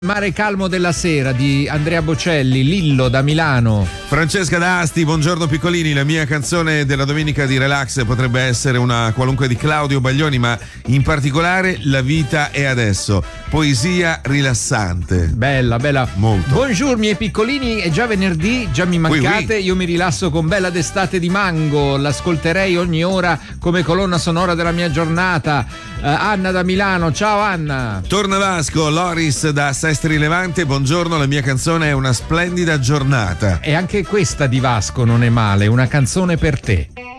Mare calmo della sera di Andrea Bocelli, Lillo da Milano. Francesca D'Asti, buongiorno piccolini, la mia canzone della domenica di relax potrebbe essere una qualunque di Claudio Baglioni, ma in particolare La vita è adesso, poesia rilassante. Bella, bella. Molto. Buongiorno miei piccolini, è già venerdì, già mi mancate, io mi rilasso con Bella d'estate di Mango, l'ascolterei ogni ora come colonna sonora della mia giornata. Anna da Milano, ciao Anna. Torna Vasco, Loris da Sestri Levante, buongiorno, la mia canzone è Una splendida giornata. E anche questa di Vasco non è male, una canzone per te.